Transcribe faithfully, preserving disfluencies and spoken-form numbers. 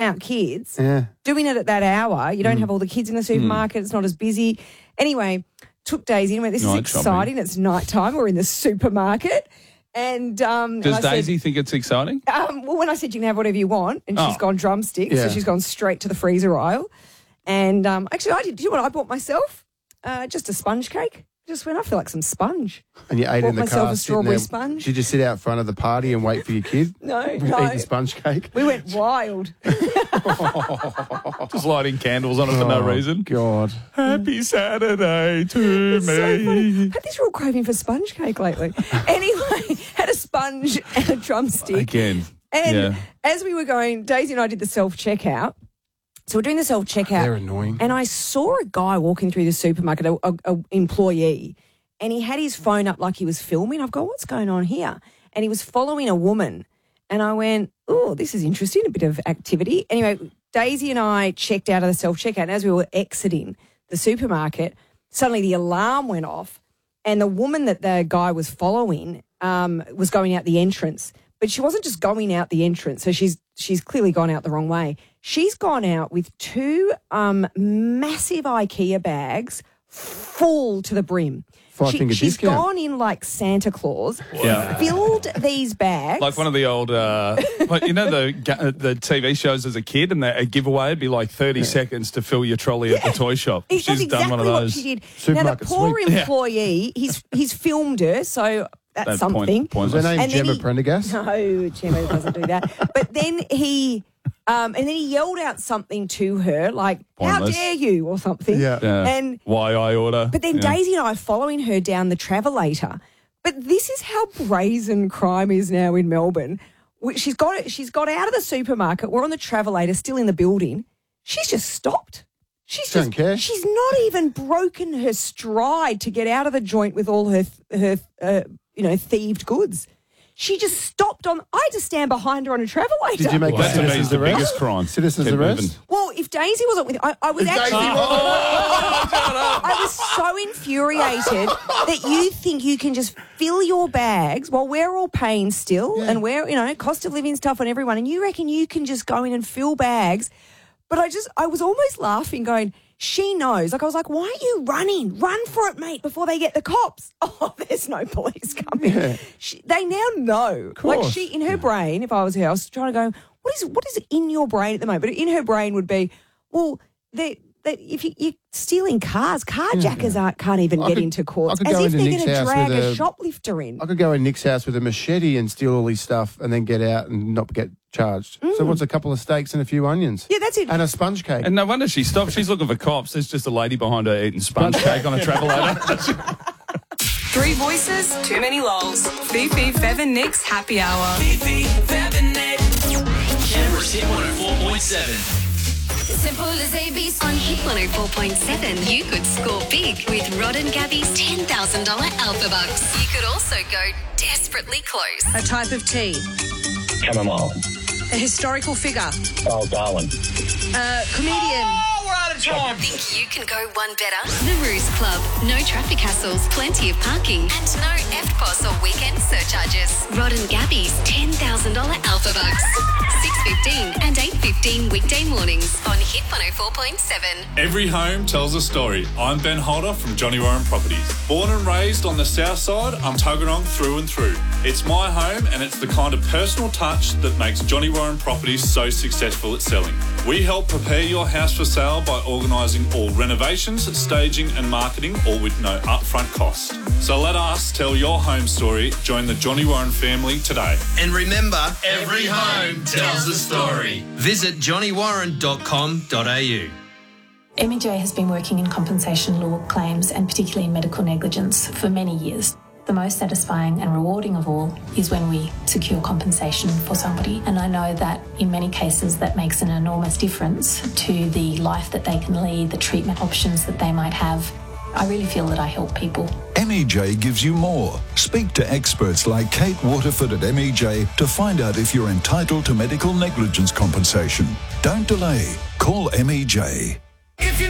out kids, Yeah. doing it at that hour, you don't have all the kids in the supermarket, it's not as busy. Anyway, took Daisy and went, this Night is exciting. shopping. It's nighttime. We're in the supermarket. And um, Does and I Daisy said, think it's exciting? um, well, when I said you can have whatever you want, and she's Oh. gone drumsticks, Yeah. so she's gone straight to the freezer aisle. And um, actually, I did. Do you know what I bought myself? Uh, just a sponge cake. Just went, I feel like some sponge. And you ate Bought in the myself car. a sitting strawberry there. sponge. Did you sit out front of the party and wait for your kid? No, Eat no. the sponge cake? We went wild. Just lighting candles on it for no reason. God. Happy Saturday to It's so funny. me. Had this real craving for sponge cake lately. Anyway, had a sponge and a drumstick. Again. And Yeah. as we were going, Daisy and I did the self-checkout. So we're doing the self-checkout. They're annoying. And I saw a guy walking through the supermarket, a, a, a employee, and he had his phone up like he was filming. I've gone, what's going on here? And he was following a woman. And I went, oh, this is interesting, a bit of activity. Anyway, Daisy and I checked out of the self-checkout. And as we were exiting the supermarket, suddenly the alarm went off. And the woman that the guy was following um, was going out the entrance. But she wasn't just going out the entrance. So she's she's clearly gone out the wrong way. She's gone out with two um, massive IKEA bags full to the brim. Five She- finger she's discount. gone in like Santa Claus, Yeah. filled these bags. Like one of the old, uh, like, you know, the ga- the T V shows as a kid, and the, a giveaway would be like thirty seconds to fill your trolley at the toy shop. It- She's That's done exactly one of what those. she did. Now, the Supermarket poor sweep. Yeah. employee, he's he's filmed her, so that's, That's something. point, Was her pointless. name And then Gemma he- Prendergast? No, Gemma doesn't do that. But then he, um, and then he yelled out something to her, like, how Pointless. dare you, or something. Yeah. Yeah. And Why I order. But then Yeah. Daisy and I are following her down the Travelator. But this is how brazen crime is now in Melbourne. We- She's got she's got out of the supermarket. We're on the Travelator, still in the building. She's just stopped. She's She just don't care. she's not even broken her stride to get out of the joint with all her her uh, you know thieved goods. She just stopped on. I had to stand behind her on a Travelator. Did you make Well, a that to me is citizen's the arrest? biggest crime. Citizen's Keep arrest? moving. Well, if Daisy wasn't with, I, I was actually. I was so infuriated that you think you can just fill your bags while we're all paying still, and we're, you know, cost of living stuff on everyone, and you reckon you can just go in and fill bags. But I just, I was almost laughing, going, she knows. Like, I was like, why aren't you running? Run for it, mate, before they get the cops. Oh, there's no police coming. Yeah. She, they now know. Like, course. she, in her brain, if I was her, I was trying to go, what is what is in your brain at the moment? But in her brain would be, well, they, they, if you, you're stealing cars, carjackers aren't, can't even I get could- into I court. could As go if into they're Nick's going to house drag with a a- shoplifter in. I could go in Nick's house with a machete and steal all his stuff and then get out and not get charged. So what's a couple of steaks and a few onions? Yeah, that's it. And a sponge cake. And no wonder she stopped. She's looking for cops. There's just a lady behind her eating sponge cake on a Travelator. Three voices, too many lols. Fifi, Fev and Nick's happy hour. Fifi, Fev and Nick. Canberra's Hit one oh four point seven. Simple as A B C. On Hit one oh four point seven, you could score big with Rod and Gabby's ten thousand dollars Alpha Bucks. You could also go desperately close. A type of tea. Chamomile. A historical figure. Oh, Darwin. A comedian. Think you can go one better? The Ruse Club. No traffic hassles, plenty of parking, and no F P O S or weekend surcharges. Rod and Gabby's ten thousand dollars Alpha Bucks. six fifteen and eight fifteen weekday mornings on Hit one oh four point seven. Every home tells a story. I'm Ben Holder from Johnny Warren Properties. Born and raised on the south side, I'm Tuggeranong through and through. It's my home, and it's the kind of personal touch that makes Johnny Warren Properties so successful at selling. We help prepare your house for sale by organising all renovations, staging and marketing, all with no upfront cost. So let us tell your home story. Join the Johnny Warren family today. And remember, every home tells a story. Visit johnny warren dot com dot a u. M E J has been working in compensation law claims and particularly medical negligence for many years. The most satisfying and rewarding of all is when we secure compensation for somebody. And I know that in many cases that makes an enormous difference to the life that they can lead, the treatment options that they might have. I really feel that I help people. M E J gives you more. Speak to experts like Kate Waterford at M E J to find out if you're entitled to medical negligence compensation. Don't delay. Call M E J.